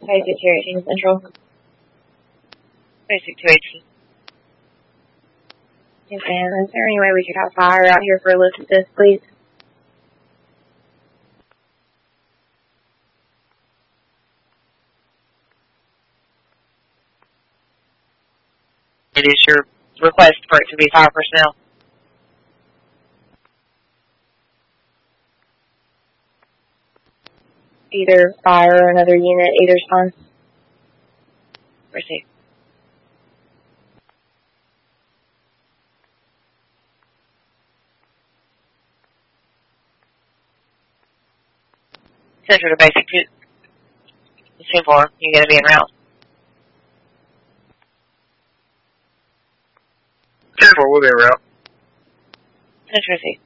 Basic 218 Central. Basic 218. Yes, ma'am. Is there any way we could have fire out here for a look at this, please? It is your request for it to be fire personnel. Either fire or another unit, either's fine. Proceed. Central to basic 2. 2-4, you're going to be en route. 10-4, we'll be en route. Central, proceed.